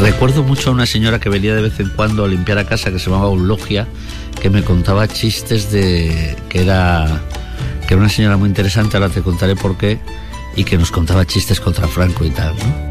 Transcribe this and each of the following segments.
Recuerdo mucho a una señora que venía de vez en cuando a limpiar a casa, que se llamaba Eulogia, que me contaba chistes que era una señora muy interesante, ahora te contaré por qué, y que nos contaba chistes contra Franco y tal, ¿no?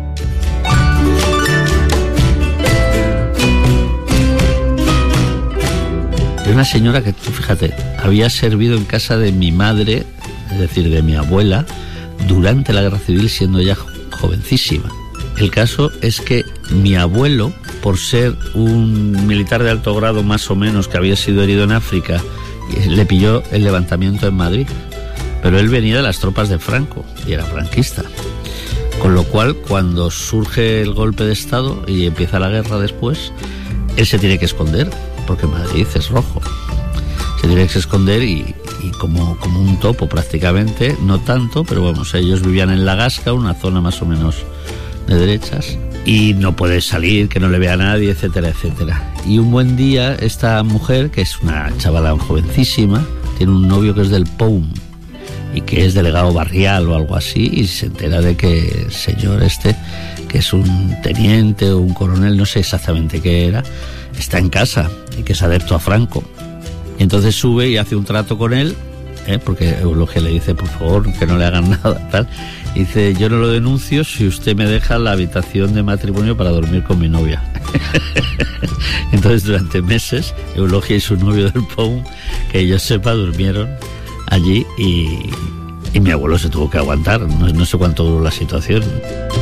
Era una señora que, fíjate, había servido en casa de mi madre, es decir, de mi abuela, durante la Guerra Civil, siendo ella jovencísima. El caso es que mi abuelo, por ser un militar de alto grado más o menos que había sido herido en África, le pilló el levantamiento en Madrid. Pero él venía de las tropas de Franco y era franquista. Con lo cual, cuando surge el golpe de Estado y empieza la guerra después, él se tiene que esconder, porque Madrid es rojo. Se tiene que esconder y como un topo prácticamente, no tanto, pero vamos, ellos vivían en La Gasca, una zona más o menos de derechas, y no puede salir, que no le vea a nadie, etcétera, etcétera. Y un buen día esta mujer, que es una chavala jovencísima, tiene un novio que es del POUM y que es delegado barrial o algo así, y se entera de que el señor que es un teniente o un coronel, no sé exactamente qué era, está en casa y que es adepto a Franco. Y entonces sube y hace un trato con él, porque Eulogia le dice, por favor, que no le hagan nada, tal. Y dice, yo no lo denuncio si usted me deja la habitación de matrimonio para dormir con mi novia. Entonces, durante meses, Eulogia y su novio del POUM, que yo sepa, durmieron allí y mi abuelo se tuvo que aguantar. No sé cuánto duró la situación.